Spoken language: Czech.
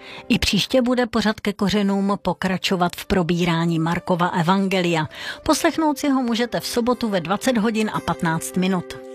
I příště bude pořad Ke kořenům pokračovat v probírání Markova evangelia. Poslechnout si ho můžete v sobotu ve 20 hodin a 15 minut.